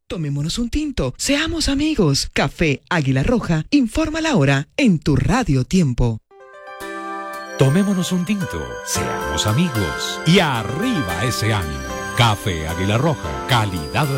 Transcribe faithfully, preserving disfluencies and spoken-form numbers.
Tomémonos un tinto, seamos amigos. Café Águila Roja, informa la hora en tu Radio Tiempo. Tomémonos un tinto, seamos amigos y arriba ese ánimo. Café Águila Roja, calidad